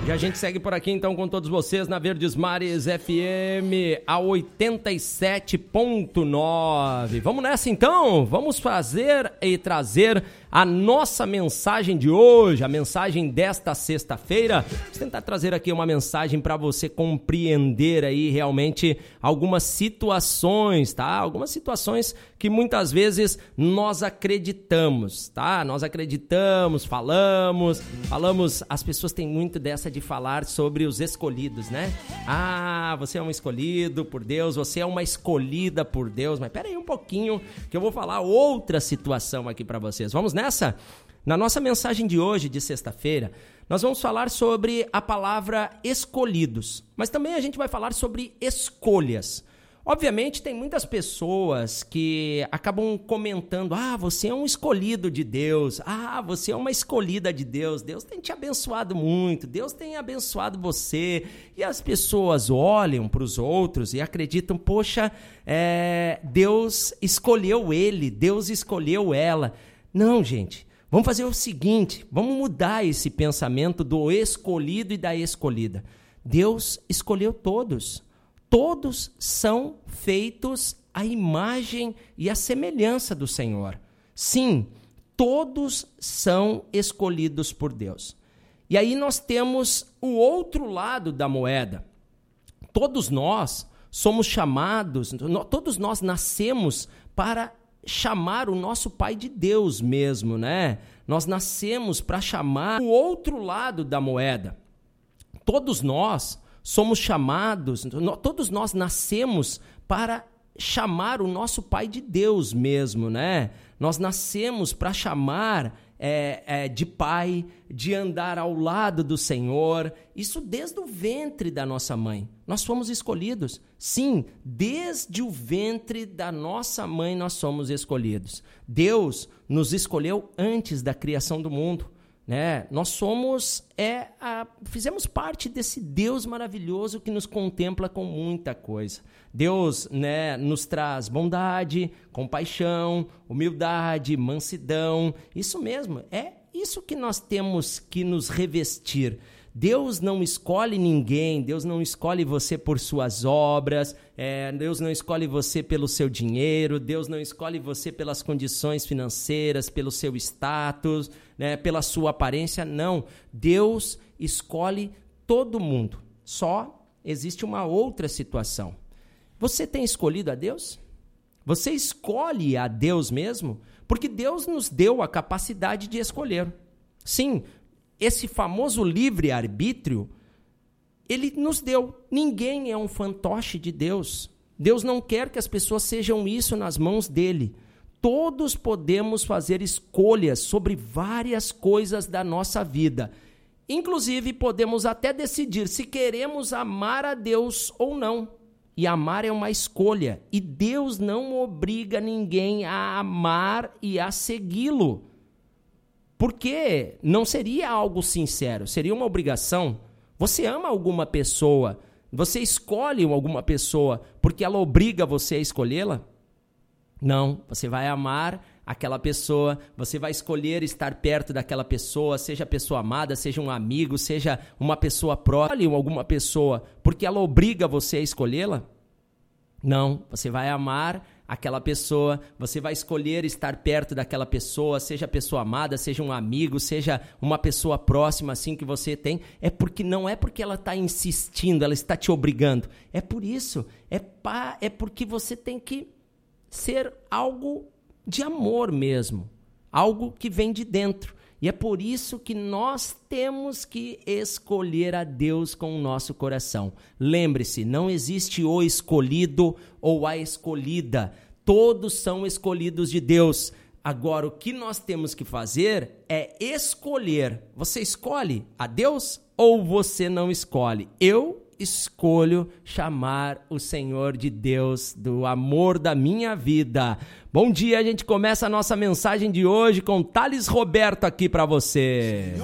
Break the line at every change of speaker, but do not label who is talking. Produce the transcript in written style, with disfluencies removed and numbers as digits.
E a gente segue por aqui então com todos vocês na Verdes Mares FM a 87.9. Vamos nessa então? Vamos fazer e trazer a nossa mensagem de hoje, a mensagem desta sexta-feira. Vamos tentar trazer aqui uma mensagem para você compreender aí realmente algumas situações, tá? Algumas situações que muitas vezes nós acreditamos, tá? Nós acreditamos, falamos, as pessoas têm muito dessa de falar sobre os escolhidos, né? Ah, você é um escolhido por Deus, você é uma escolhida por Deus, mas pera aí um pouquinho que eu vou falar outra situação aqui para vocês. Vamos nessa? Na nossa mensagem de hoje, de sexta-feira, nós vamos falar sobre a palavra escolhidos, mas também a gente vai falar sobre escolhas. Obviamente, tem muitas pessoas que acabam comentando, você é um escolhido de Deus, você é uma escolhida de Deus, Deus tem te abençoado muito, Deus tem abençoado você. E as pessoas olham para os outros e acreditam, poxa, Deus escolheu ele, Deus escolheu ela. Não, gente, vamos fazer o seguinte, vamos mudar esse pensamento do escolhido e da escolhida. Deus escolheu todos. Todos são feitos à imagem e à semelhança do Senhor. Sim, todos são escolhidos por Deus. E aí nós temos o outro lado da moeda. Todos nós somos chamados, todos nós nascemos para chamar o nosso Pai de Deus mesmo, né? Nós nascemos para chamar o outro lado da moeda. Todos nós somos chamados, todos nós nascemos para chamar o nosso Pai de Deus mesmo, né? Nós nascemos para chamar de Pai, de andar ao lado do Senhor, isso desde o ventre da nossa mãe. Nós fomos escolhidos. Sim, desde o ventre da nossa mãe nós somos escolhidos. Deus nos escolheu antes da criação do mundo. Né? Nós fizemos parte desse Deus maravilhoso que nos contempla com muita coisa. Deus, né, nos traz bondade, compaixão, humildade, mansidão. Isso mesmo, é isso que nós temos que nos revestir. Deus não escolhe ninguém, Deus não escolhe você por suas obras, Deus não escolhe você pelo seu dinheiro, Deus não escolhe você pelas condições financeiras, pelo seu status, né, pela sua aparência, não. Deus escolhe todo mundo. Só existe uma outra situação. Você tem escolhido a Deus? Você escolhe a Deus mesmo? Porque Deus nos deu a capacidade de escolher. Sim, esse famoso livre-arbítrio, ele nos deu. Ninguém é um fantoche de Deus. Deus não quer que as pessoas sejam isso nas mãos dele. Todos podemos fazer escolhas sobre várias coisas da nossa vida. Inclusive, podemos até decidir se queremos amar a Deus ou não. E amar é uma escolha. E Deus não obriga ninguém a amar e a segui-lo. Porque não seria algo sincero, seria uma obrigação. Você ama alguma pessoa, você escolhe alguma pessoa porque ela obriga você a escolhê-la? Não, você vai amar aquela pessoa, você vai escolher estar perto daquela pessoa, seja pessoa amada, seja um amigo, seja uma pessoa próxima. Escolhe alguma pessoa porque ela obriga você a escolhê-la? Não, você vai amar aquela pessoa, você vai escolher estar perto daquela pessoa, seja pessoa amada, seja um amigo, seja uma pessoa próxima assim que você tem, não é porque ela está insistindo, ela está te obrigando, é por isso, é porque você tem que ser algo de amor mesmo, algo que vem de dentro. E é por isso que nós temos que escolher a Deus com o nosso coração. Lembre-se, não existe o escolhido ou a escolhida. Todos são escolhidos de Deus. Agora, o que nós temos que fazer é escolher. Você escolhe a Deus ou você não escolhe? Eu escolho chamar o Senhor de Deus, do amor da minha vida. Bom dia, a gente começa a nossa mensagem de hoje com Thales Roberto aqui para você.